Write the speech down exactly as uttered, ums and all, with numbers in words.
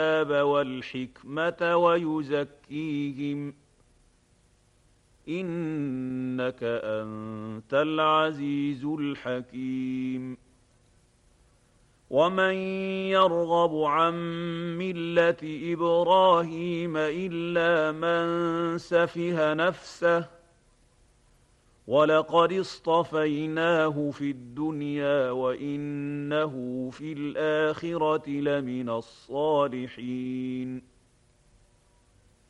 والحكمة ويزكيهم إنك أنت العزيز الحكيم. ومن يرغب عن ملة إبراهيم إلا من سفه نفسه ولقد اصطفيناه في الدنيا وإنه في الآخرة لمن الصالحين.